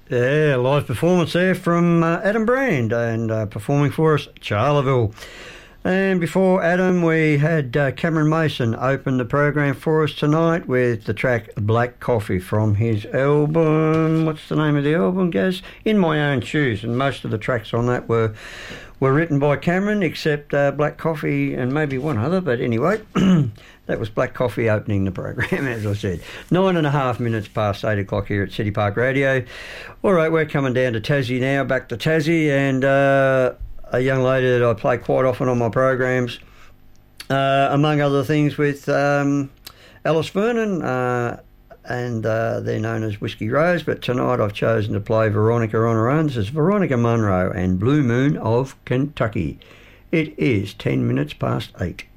Yeah, live performance there from Adam Brand and performing for us, Charleville. And before Adam, we had Cameron Mason open the program for us tonight with the track Black Coffee from his album. What's the name of the album, Gaz? In My Own Shoes. And most of the tracks on that were written by Cameron, except Black Coffee and maybe one other. But anyway, that was Black Coffee opening the program, as I said. 9.5 minutes past 8 o'clock here at City Park Radio. All right, we're coming down to Tassie now, back to Tassie, and a young lady that I play quite often on my programs, among other things with Alice Vernon, and they're known as Whiskey Rose, but tonight I've chosen to play Veronica on her own. This is Veronica Monroe and Blue Moon of Kentucky. It is 10 minutes past 8.